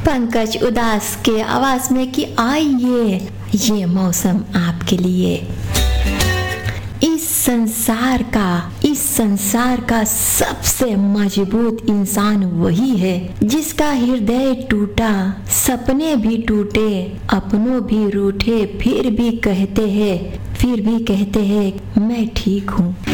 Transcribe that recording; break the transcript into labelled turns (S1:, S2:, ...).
S1: पंकज उदास के आवाज में कि आइए, ये मौसम आपके लिए। इस संसार का सबसे मजबूत इंसान वही है जिसका हृदय टूटा, सपने भी टूटे, अपनों भी रूठे, फिर भी कहते हैं मैं ठीक हूँ।